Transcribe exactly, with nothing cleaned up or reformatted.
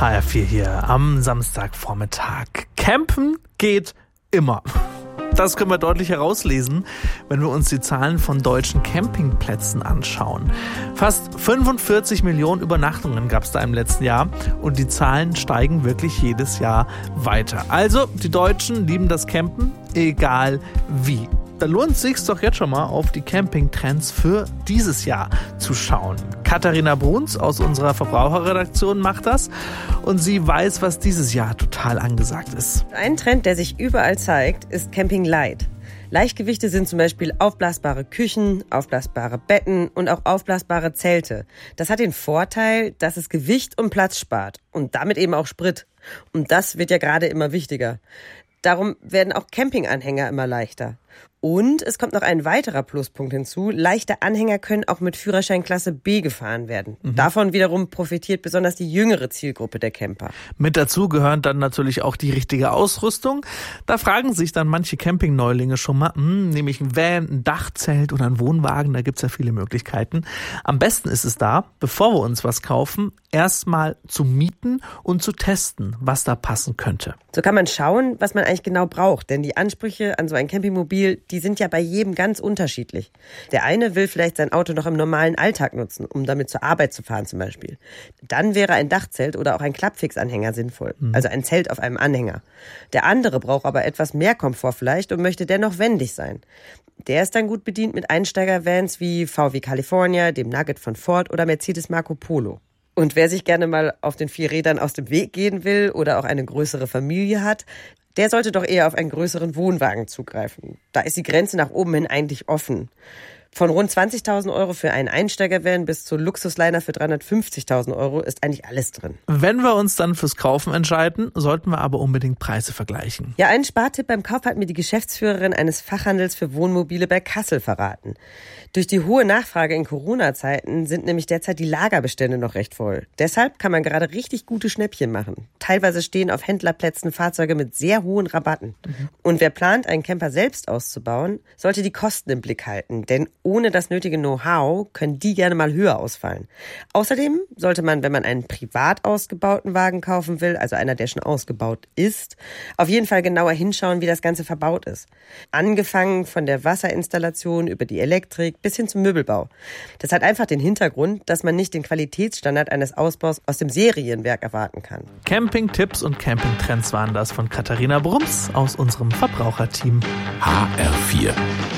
H R vier hier am Samstagvormittag. Campen geht immer. Das können wir deutlich herauslesen, wenn wir uns die Zahlen von deutschen Campingplätzen anschauen. Fast fünfundvierzig Millionen Übernachtungen gab es da im letzten Jahr und die Zahlen steigen wirklich jedes Jahr weiter. Also, die Deutschen lieben das Campen, egal wie. Da lohnt es sich doch jetzt schon mal auf die Campingtrends für dieses Jahr zu schauen. Katharina Bruns aus unserer Verbraucherredaktion macht das und sie weiß, was dieses Jahr total angesagt ist. Ein Trend, der sich überall zeigt, ist Camping Light. Leichtgewichte sind zum Beispiel aufblasbare Küchen, aufblasbare Betten und auch aufblasbare Zelte. Das hat den Vorteil, dass es Gewicht und Platz spart und damit eben auch Sprit. Und das wird ja gerade immer wichtiger. Darum werden auch Campinganhänger immer leichter. Und es kommt noch ein weiterer Pluspunkt hinzu. Leichte Anhänger können auch mit Führerschein Klasse B gefahren werden. Mhm. Davon wiederum profitiert besonders die jüngere Zielgruppe der Camper. Mit dazu gehören dann natürlich auch die richtige Ausrüstung. Da fragen sich dann manche Campingneulinge schon mal, hm, nehme ich ein Van, ein Dachzelt oder einen Wohnwagen? Da gibt's ja viele Möglichkeiten. Am besten ist es da, bevor wir uns was kaufen, erstmal zu mieten und zu testen, was da passen könnte. So kann man schauen, was man eigentlich genau braucht. Denn die Ansprüche an so ein Campingmobil, die sind ja bei jedem ganz unterschiedlich. Der eine will vielleicht sein Auto noch im normalen Alltag nutzen, um damit zur Arbeit zu fahren zum Beispiel. Dann wäre ein Dachzelt oder auch ein Klappfixanhänger sinnvoll, mhm. also ein Zelt auf einem Anhänger. Der andere braucht aber etwas mehr Komfort vielleicht und möchte dennoch wendig sein. Der ist dann gut bedient mit Einsteiger-Vans wie V W California, dem Nugget von Ford oder Mercedes Marco Polo. Und wer sich gerne mal auf den vier Rädern aus dem Weg gehen will oder auch eine größere Familie hat, der sollte doch eher auf einen größeren Wohnwagen zugreifen. Da ist die Grenze nach oben hin eigentlich offen. Von rund zwanzigtausend Euro für einen Einsteiger-Van bis zu Luxusliner für dreihundertfünfzigtausend Euro ist eigentlich alles drin. Wenn wir uns dann fürs Kaufen entscheiden, sollten wir aber unbedingt Preise vergleichen. Ja, einen Spartipp beim Kauf hat mir die Geschäftsführerin eines Fachhandels für Wohnmobile bei Kassel verraten. Durch die hohe Nachfrage in Corona-Zeiten sind nämlich derzeit die Lagerbestände noch recht voll. Deshalb kann man gerade richtig gute Schnäppchen machen. Teilweise stehen auf Händlerplätzen Fahrzeuge mit sehr hohen Rabatten. Mhm. Und wer plant, einen Camper selbst auszubauen, sollte die Kosten im Blick halten, denn ohne das nötige Know-how können die gerne mal höher ausfallen. Außerdem sollte man, wenn man einen privat ausgebauten Wagen kaufen will, also einer, der schon ausgebaut ist, auf jeden Fall genauer hinschauen, wie das Ganze verbaut ist. Angefangen von der Wasserinstallation über die Elektrik bis hin zum Möbelbau. Das hat einfach den Hintergrund, dass man nicht den Qualitätsstandard eines Ausbaus aus dem Serienwerk erwarten kann. Campingtipps und Campingtrends waren das von Katharina Bruns aus unserem Verbraucherteam. H R vier